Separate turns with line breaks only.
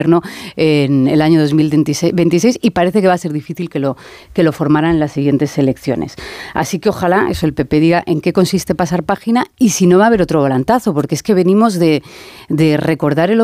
en el año 2026 y parece que va a ser difícil que lo formara en las siguientes elecciones. Así que ojalá el PP diga en qué consiste pasar página y si no va a haber otro volantazo, porque es que venimos de recordar el